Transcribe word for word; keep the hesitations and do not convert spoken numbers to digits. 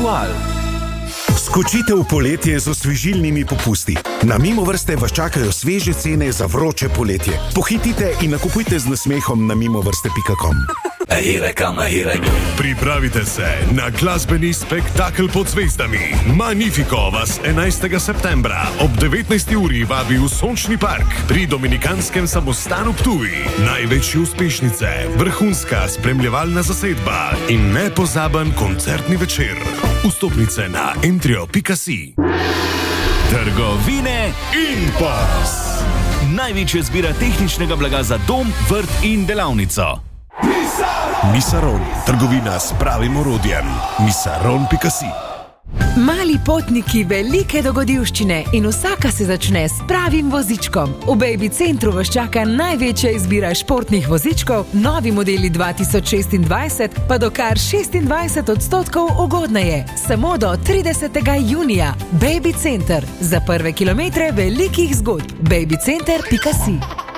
Aktual. Skočite v poletje z osvežilnimi popusti. Na Mimovrste vas čakajo sveže cene za vroče poletje. Pohitite in nakupujte z nasmehom na mimovrste pika com. Pripravite se na glasbeni spektakel pod zvezdami. Magnifico vas enajstega septembra ob devetnajsti uri vabi v Sončni park pri Dominikanskem samostanu Ptuj. Največje uspešnice, vrhunska spremljevalna zasedba in nepozaben koncertni večer. Vstopnice na entrio pika si. Trgovine Impos. Največja zbira tehničnega blaga za dom, vrt in delavnico. Misaron, trgovina s pravim orodjem. misaron pika si. Mali potniki, velike dogodivščine in vsaka se začne s pravim vozičkom. V Baby Centru vas čaka največja izbira športnih vozičkov, novi modeli dva tisoč šestindvajset pa do kar šestindvajset odstotkov ugodneje. Samo do tridesetega junija. Baby Center. Za prve kilometre velikih zgodb. baby center pika si.